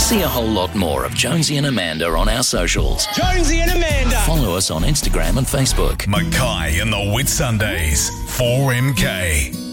See a whole lot more of Jonesy and Amanda on our socials. Jonesy and Amanda. Follow us on Instagram and Facebook. Mackay and the Whitsundays, 4MK.